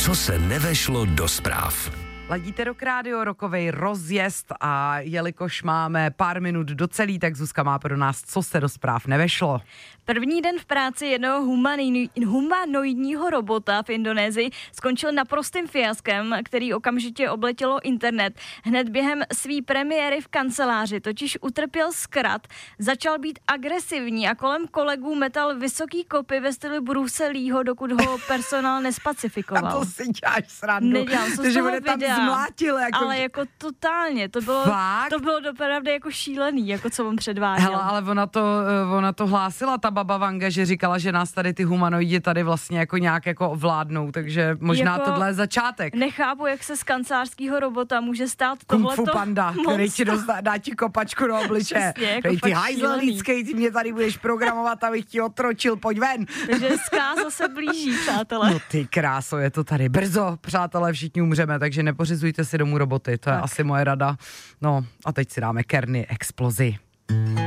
Co se nevešlo do zpráv. Ladíte Rock Radio, rokovej rozjezd a jelikož máme pár minut do celý, tak Zuzka má pro nás, co se do zpráv nevešlo. První den v práci jednoho humanoidního robota v Indonésii skončil naprostým fiaskem, který okamžitě obletělo internet. Hned během své premiéry v kanceláři totiž utrpěl zkrat, začal být agresivní a kolem kolegů metal vysoký kopy ve stylu Bruce Leeho, dokud ho personál nespacifikoval. A to si děláš srandu. Nedělám, co z toho videa, zmlátil, ale jako totálně, to bylo dopravdy jako šílený, jako co on předváděl. Hele, ale ona to hlásila, ta baba Vanga, že říkala, že nás tady ty humanoidi tady vlastně jako nějak jako ovládnou, takže možná jako tohle je začátek. Nechápu, jak se z kancelářského robota může stát tohleto Kung Fu Panda, který ti dá ti kopačku do obliče. Jako ty hajzl lidský, ty mě tady budeš programovat, abych ti otročil, pojď ven. Takže zkáza se blíží, přátelé. No ty kráso, je to tady brzo, přátelé, všichni umřeme, takže nepořizujte si domů roboty, to je asi moje rada. No a teď si dáme Kerny Explozi.